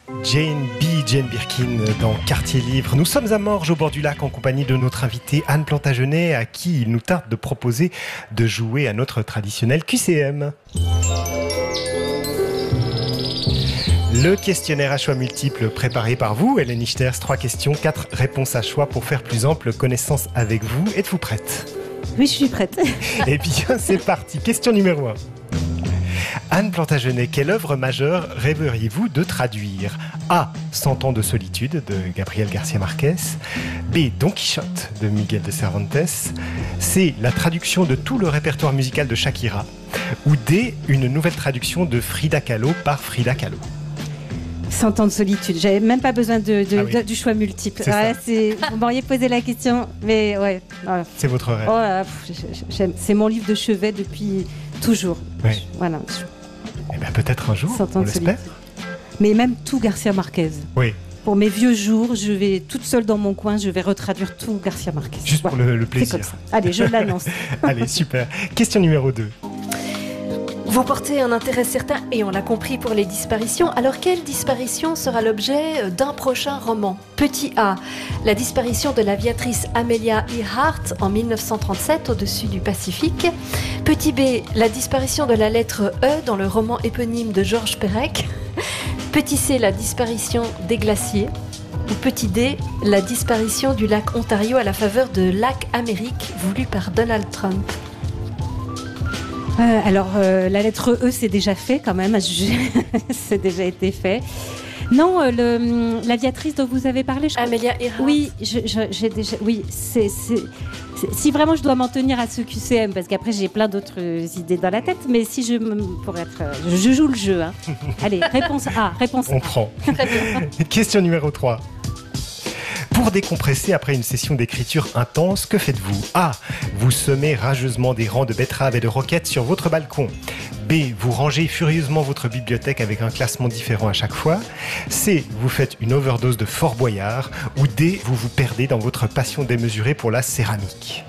Jane Birkin dans Quartier Livre. Nous sommes à Morges au bord du lac en compagnie de notre invitée Anne Plantagenet à qui il nous tarde de proposer de jouer à notre traditionnel QCM. Le questionnaire à choix multiples préparé par vous, Hélène Ichters. 3 questions, 4 réponses à choix pour faire plus ample connaissance avec vous. Êtes-vous prête ? Oui, je suis prête. Eh bien, c'est parti. Question numéro 1. Anne Plantagenet, quelle œuvre majeure rêveriez-vous de traduire ? A. 100 ans de solitude de Gabriel García Márquez. B. Don Quichotte de Miguel de Cervantes. C. La traduction de tout le répertoire musical de Shakira. Ou D. Une nouvelle traduction de Frida Kahlo par Frida Kahlo. 100 ans de solitude. J'avais même pas besoin du choix multiple. C'est vous m'auriez posé la question, mais ouais. C'est votre rêve. J'aime. C'est mon livre de chevet depuis toujours. Oui. Voilà. Eh bien, peut-être un jour, 100 ans on de l'espère. solitude. Mais même tout García Márquez. Oui. Pour mes vieux jours, je vais toute seule dans mon coin, je vais retraduire tout García Márquez. Juste pour le C'est plaisir. comme ça. Allez, je l'annonce. Allez, super. Question numéro 2. Vous portez un intérêt certain, et on l'a compris, pour les disparitions. Alors, quelle disparition sera l'objet d'un prochain roman ? Petit A, la disparition de l'aviatrice Amelia Earhart en 1937 au-dessus du Pacifique. Petit B, la disparition de la lettre E dans le roman éponyme de Georges Perec. Petit C, la disparition des glaciers. Ou petit D, la disparition du lac Ontario à la faveur de Lac Amérique voulu par Donald Trump. La lettre E, c'est déjà fait quand même, c'est déjà été fait. Non, l'aviatrice dont vous avez parlé, Amelia Earhart. Oui, j'ai déjà. Oui, si vraiment je dois m'en tenir à ce QCM, parce qu'après j'ai plein d'autres idées dans la tête, mais si je joue le jeu. Hein. Allez, réponse A. On prend. Question numéro 3. Pour décompresser après une session d'écriture intense, que faites-vous ? A. Vous semez rageusement des rangs de betteraves et de roquettes sur votre balcon. B. Vous rangez furieusement votre bibliothèque avec un classement différent à chaque fois. C. Vous faites une overdose de Fort Boyard. Ou D. Vous vous perdez dans votre passion démesurée pour la céramique.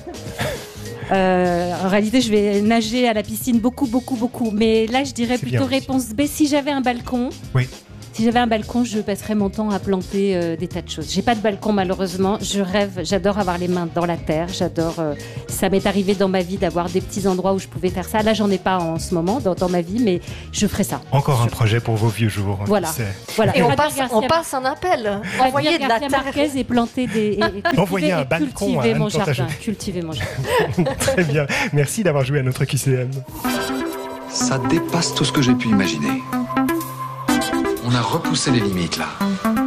En réalité, je vais nager à la piscine beaucoup. Mais là, je dirais plutôt réponse B. Si j'avais un balcon... Oui. Si j'avais un balcon, je passerais mon temps à planter des tas de choses. J'ai pas de balcon malheureusement. Je rêve, j'adore avoir les mains dans la terre. Ça m'est arrivé dans ma vie d'avoir des petits endroits où je pouvais faire ça. Là, j'en ai pas en ce moment dans ma vie, mais je ferai ça. Encore un projet pour vos vieux jours. Voilà. Et on passe un appel. Envoyer de la terre et planter des. Envoyer un balcon à Anne Plantagenet. Cultiver mon jardin. Très bien. Merci d'avoir joué à notre QCM. Ça dépasse tout ce que j'ai pu imaginer. On a repoussé les limites, là.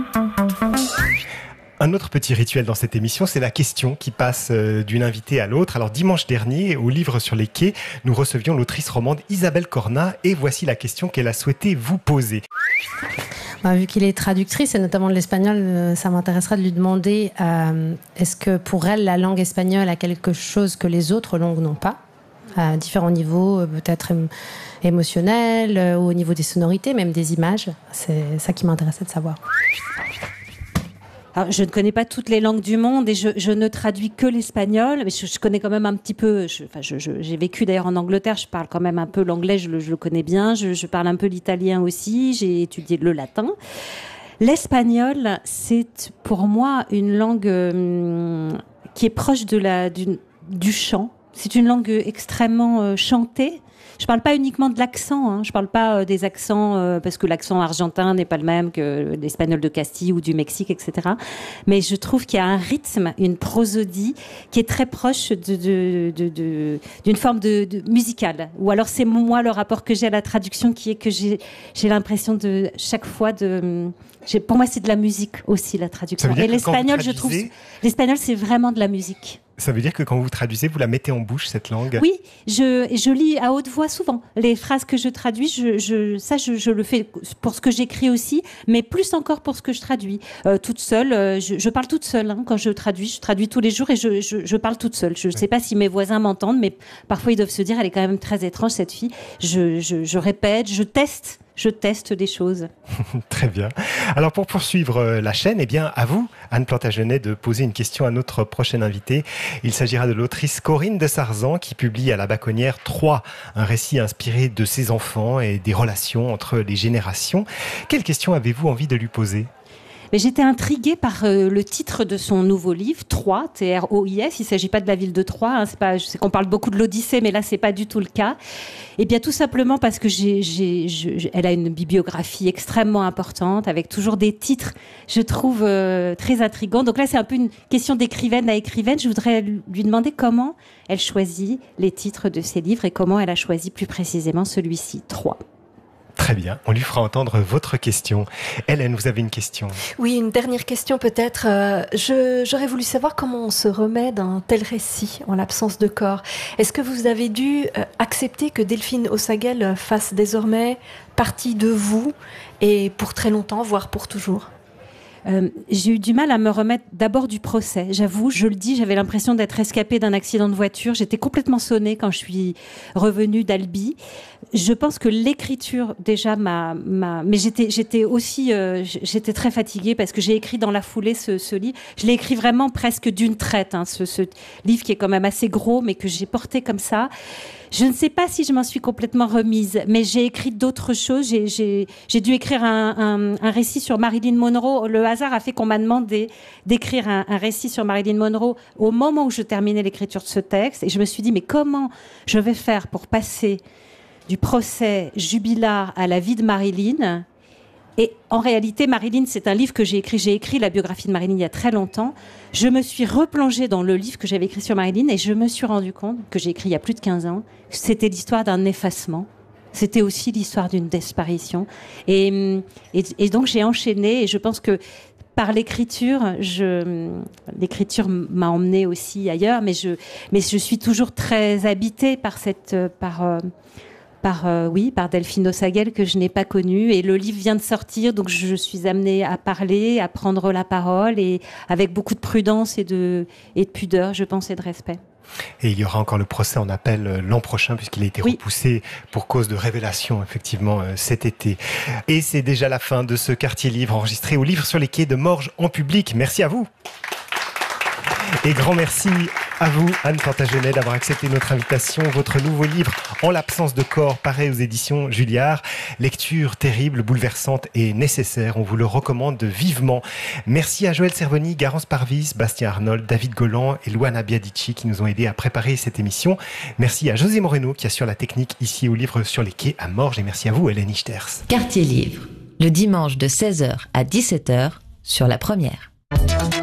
Un autre petit rituel dans cette émission, c'est la question qui passe d'une invitée à l'autre. Alors, dimanche dernier, au Livre sur les quais, nous recevions l'autrice romande Isabelle Cornat et voici la question qu'elle a souhaité vous poser. Vu qu'il est traductrice, et notamment de l'espagnol, ça m'intéressera de lui demander est-ce que pour elle, la langue espagnole a quelque chose que les autres langues n'ont pas ? À différents niveaux, peut-être émotionnels, ou au niveau des sonorités, même des images. C'est ça qui m'intéressait de savoir. Alors, je ne connais pas toutes les langues du monde et je ne traduis que l'espagnol, mais je connais quand même un petit peu. J'ai vécu d'ailleurs en Angleterre, je parle quand même un peu l'anglais, je le connais bien. Je parle un peu l'italien aussi, j'ai étudié le latin. L'espagnol, c'est pour moi une langue qui est proche du chant. C'est une langue extrêmement chantée. Je parle pas uniquement de l'accent, hein. Je parle pas des accents parce que l'accent argentin n'est pas le même que l'espagnol de Castille ou du Mexique, etc. Mais je trouve qu'il y a un rythme, une prosodie qui est très proche d'une forme de musicale. Ou alors c'est moi le rapport que j'ai à la traduction qui est que j'ai l'impression de chaque fois pour moi c'est de la musique aussi la traduction. Et l'espagnol, je trouve, l'espagnol c'est vraiment de la musique. Ça veut dire que quand vous traduisez, vous la mettez en bouche, cette langue ? Oui, je lis à haute voix souvent. Les phrases que je traduis, je le fais pour ce que j'écris aussi, mais plus encore pour ce que je traduis. Toute seule, je parle toute seule hein, quand je traduis tous les jours et je parle toute seule. Je ne sais pas si mes voisins m'entendent, mais parfois ils doivent se dire, elle est quand même très étrange cette fille. Je répète, je teste. je teste des choses. Très bien. Alors pour poursuivre la chaîne, eh bien à vous, Anne Plantagenet, de poser une question à notre prochaine invitée. Il s'agira de l'autrice Corinne de Sarzan qui publie à La Baconnière 3, un récit inspiré de ses enfants et des relations entre les générations. Quelle question avez-vous envie de lui poser ? Mais j'étais intriguée par le titre de son nouveau livre, Troyes, T-R-O-I-S. Il ne s'agit pas de la ville de Troyes. Hein. Je sais qu'on parle beaucoup de l'Odyssée, mais là, ce n'est pas du tout le cas. Eh bien, tout simplement parce que elle a une bibliographie extrêmement importante, avec toujours des titres, je trouve, très intrigants. Donc là, c'est un peu une question d'écrivaine à écrivaine. Je voudrais lui demander comment elle choisit les titres de ses livres et comment elle a choisi plus précisément celui-ci, Troyes. Très bien, on lui fera entendre votre question. Hélène, vous avez une question ? Oui, une dernière question peut-être. J'aurais voulu savoir comment on se remet d'un tel récit en l'absence de corps. Est-ce que vous avez dû accepter que Delphine Ossagel fasse désormais partie de vous et pour très longtemps, voire pour toujours ? J'ai eu du mal à me remettre d'abord du procès. J'avoue, je le dis, j'avais l'impression d'être escapée d'un accident de voiture. J'étais complètement sonnée quand je suis revenue d'Albi. Je pense que l'écriture déjà mais j'étais aussi, j'étais très fatiguée parce que j'ai écrit dans la foulée ce livre. Je l'ai écrit vraiment presque d'une traite, hein, ce livre qui est quand même assez gros, mais que j'ai porté comme ça. Je ne sais pas si je m'en suis complètement remise, mais j'ai écrit d'autres choses. J'ai dû écrire un récit sur Marilyn Monroe. Le hasard a fait qu'on m'a demandé d'écrire un récit sur Marilyn Monroe au moment où je terminais l'écriture de ce texte. Et je me suis dit, mais comment je vais faire pour passer du procès jubilat à la vie de Marilyn ? Et en réalité, Marilyn, c'est un livre que j'ai écrit. J'ai écrit la biographie de Marilyn il y a très longtemps. Je me suis replongée dans le livre que j'avais écrit sur Marilyn et je me suis rendu compte, que j'ai écrit il y a plus de 15 ans, que c'était l'histoire d'un effacement. C'était aussi l'histoire d'une disparition. Et donc, j'ai enchaîné et je pense que par l'écriture, l'écriture m'a emmenée aussi ailleurs, mais je suis toujours très habitée par par Delphine Ossagel que je n'ai pas connue, et le livre vient de sortir, donc je suis amenée à parler, à prendre la parole, et avec beaucoup de prudence et de pudeur, je pense, et de respect. Et il y aura encore le procès en appel l'an prochain, puisqu'il a été repoussé pour cause de révélation, effectivement, cet été. Et c'est déjà la fin de ce quartier livre enregistré au Livre sur les quais de Morges en public. Merci à vous. Et grand merci à vous, Anne Plantagenet, d'avoir accepté notre invitation. Votre nouveau livre, En l'absence de corps, paraît aux éditions Julliard. Lecture terrible, bouleversante et nécessaire. On vous le recommande vivement. Merci à Joël Cervoni, Garance Parvis, Bastien Arnold, David Golan et Luana Biadici qui nous ont aidés à préparer cette émission. Merci à José Moreno qui assure la technique ici au Livre sur les quais à Morges. Et merci à vous, Hélène Ichters. Quartier Livre, le dimanche de 16h à 17h sur La Première.